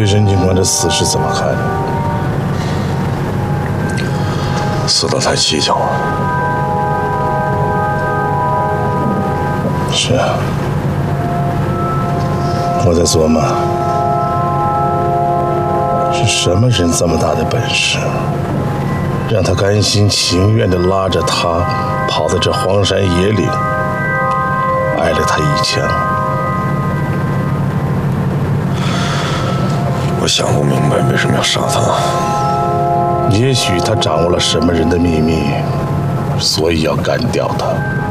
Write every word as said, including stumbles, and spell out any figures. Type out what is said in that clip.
对任警官的死是怎么看？ 死得太蹊跷了。 是啊，我在琢磨，是什么人这么大的本事，让他甘心情愿地拉着他跑到这荒山野岭，挨了他一枪。 我想不明白为什么要杀他。 也许他掌握了什么人的秘密，所以要干掉他。